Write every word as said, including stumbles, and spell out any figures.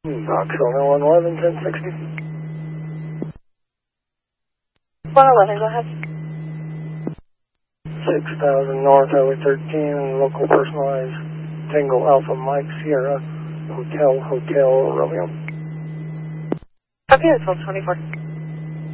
Knoxville, one eleven, ten sixty. one eleven, go ahead. six thousand North Highway thirteen, local personalized Tango Alpha Mike Sierra, Hotel, Hotel, Romeo. Okay, that's twelve twenty-four.